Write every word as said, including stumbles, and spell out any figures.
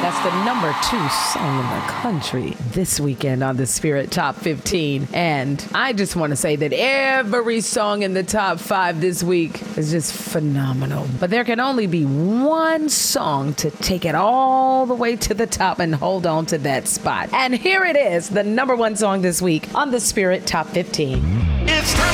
That's the number two song in the country this weekend on the Spirit Top fifteen. And I just want to say that every song in the top five this week is just phenomenal. But there can only be one song to take it all the way to the top and hold on to that spot. And here it is, the number one song this week on the Spirit Top fifteen. It's time.